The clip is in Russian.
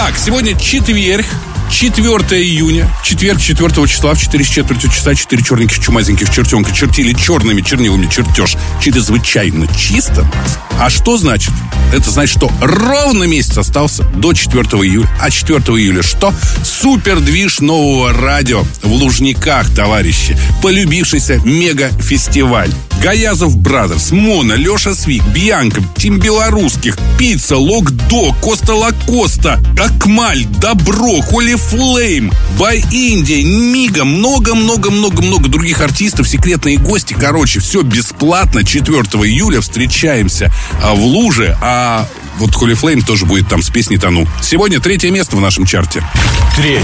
Так, сегодня четверг, 4 июня, четверг, 4 числа, в 4 часа 4 черненьких чумазеньких чертенка чертили черными чернилами чертеж чрезвычайно чисто. А что значит? Это значит, что ровно месяц остался до 4 июля. А 4 июля что? Супердвиж нового радио в Лужниках, товарищи. Полюбившийся мега-фестиваль. Гаязов Бразерс, Мона, Леша Свик, Бьянка, Тим Белорусских, Пицца, Локдо, Коста Лакоста, Акмаль, Добро, Холи Флейм, Бай Индия, Мига, много-много-много-много других артистов, секретные гости. Короче, все бесплатно. 4 июля встречаемся в Луже, а вот Холи Флейм тоже будет там с песней «Тону». Сегодня 3 место в нашем чарте. 3